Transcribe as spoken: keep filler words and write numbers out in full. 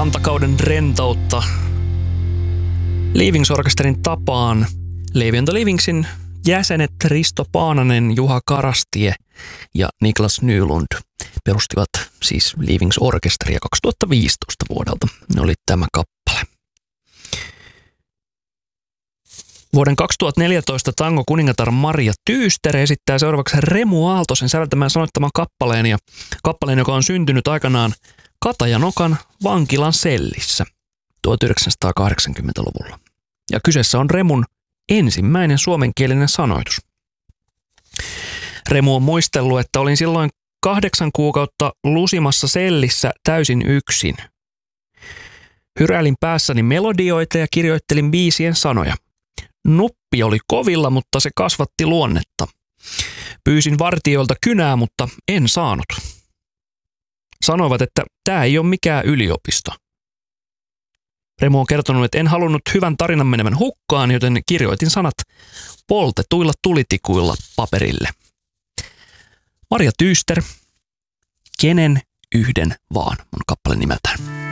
rantakauden rentoutta. Leavings-orkesterin tapaan Leavy and the Leavingsin jäsenet Risto Paananen, Juha Karastie ja Niklas Nylund perustivat siis Leavings-orkesteria kaksituhattaviisitoista vuodelta. Ne oli tämä kappale. Vuoden kaksituhattaneljätoista tango-kuningatar Marja Tyyster esittää seuraavaksi Remu Aaltosen säveltämään sanoittaman kappaleen ja kappaleen, joka on syntynyt aikanaan Katajanokan vankilan sellissä tuhatyhdeksänsataakahdeksankymmentäluvulla. Ja kyseessä on Remun ensimmäinen suomenkielinen sanoitus. Remu on muistellut, että olin silloin kahdeksan kuukautta lusimassa sellissä täysin yksin. Hyräilin päässäni melodioita ja kirjoittelin biisien sanoja. Nuppi oli kovilla, mutta se kasvatti luonnetta. Pyysin vartijoilta kynää, mutta en saanut. Sanoivat, että tämä ei ole mikään yliopisto. Remu on kertonut, että en halunnut hyvän tarinan menevän hukkaan, joten kirjoitin sanat poltetuilla tulitikuilla paperille. Marja Tyyster, Kenen yhden vaan on kappale nimeltään.